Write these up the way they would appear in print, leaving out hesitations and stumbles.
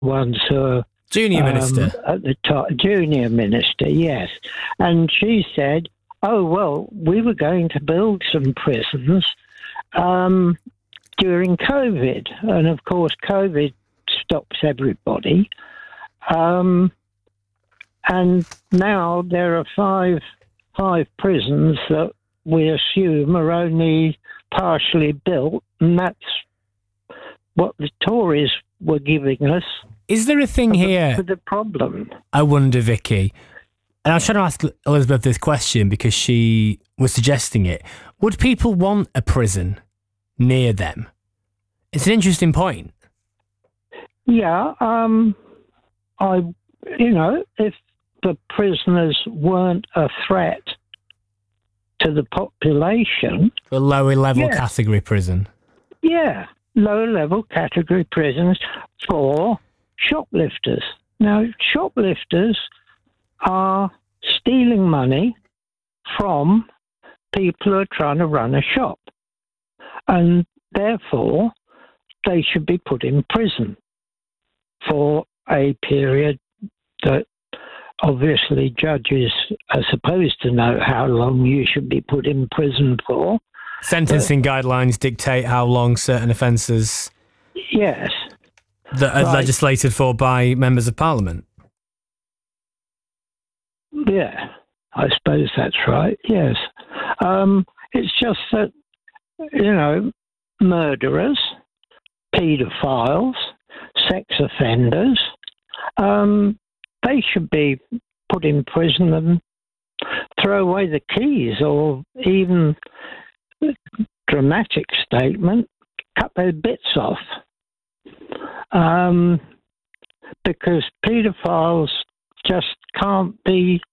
ones who are Junior minister. at the top, junior minister, yes. And she said, oh, well, we were going to build some prisons during COVID. And of course, COVID stops everybody. And now there are five prisons that we assume are only partially built, and that's what the Tories were giving us. Is there a thing here? For the problem, I wonder, Vicky, and I was trying to ask Elizabeth this question because she was suggesting it. Would people want a prison near them? It's an interesting point. Yeah, if the prisoners weren't a threat to the population, A lower level category prison. Yeah, lower level category prisons for shoplifters. Now, shoplifters are stealing money from people who are trying to run a shop, and therefore they should be put in prison for a period that obviously judges are supposed to know how long you should be put in prison for. Sentencing guidelines dictate how long certain offences that are legislated for by members of parliament. Yeah, I suppose that's right, yes. It's just that, murderers, paedophiles, sex offenders, they should be put in prison and throw away the keys, or even, dramatic statement, cut their bits off. Because paedophiles just can't be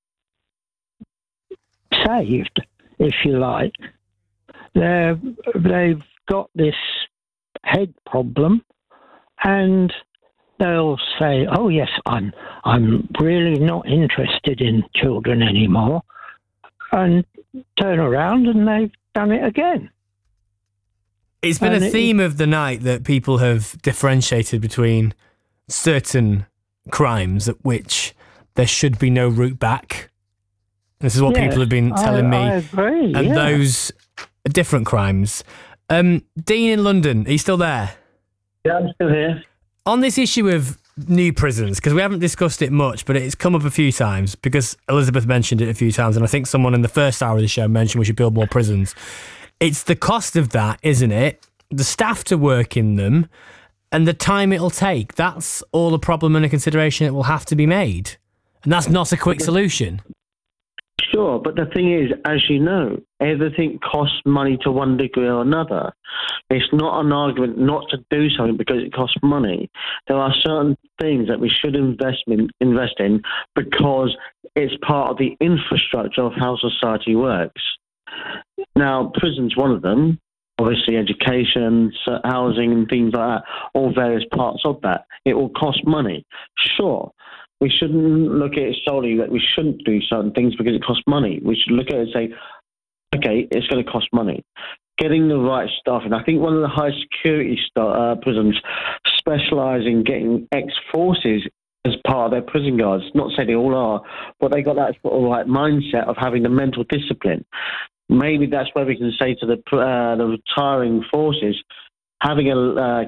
saved, if you like. They've got this head problem, and they'll say, "Oh yes, I'm really not interested in children anymore," and turn around and they've done it again. It's been a theme of the night that people have differentiated between certain crimes at which there should be no route back. This is what people have been telling me. I agree, and those are different crimes. Dean in London, are you still there? Yeah, I'm still here. On this issue of new prisons, because we haven't discussed it much, but it's come up a few times because Elizabeth mentioned it a few times, and I think someone in the first hour of the show mentioned we should build more prisons. It's the cost of that, isn't it? The staff to work in them and the time it'll take. That's all a problem and a consideration that will have to be made. And that's not a quick solution. Sure, but the thing is, as you know, everything costs money to one degree or another. It's not an argument not to do something because it costs money. There are certain things that we should invest in because it's part of the infrastructure of how society works. Now, prison's one of them. Obviously, education, housing, and things like that, all various parts of that. It will cost money. Sure, we shouldn't look at it solely that we shouldn't do certain things because it costs money. We should look at it and say, okay, it's going to cost money. Getting the right staff, and I think one of the high security prisons specialise in getting ex-forces as part of their prison guards. Not saying they all are, but they got that sort of right mindset of having the mental discipline. Maybe that's where we can say to the retiring forces, having a